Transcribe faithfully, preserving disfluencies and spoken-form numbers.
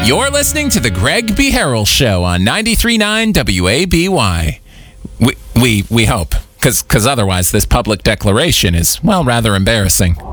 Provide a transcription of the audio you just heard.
You're listening to the Greg B. Harrell Show on ninety-three point nine W A B Y. We, we, we hope, because otherwise this public declaration is, well, rather embarrassing.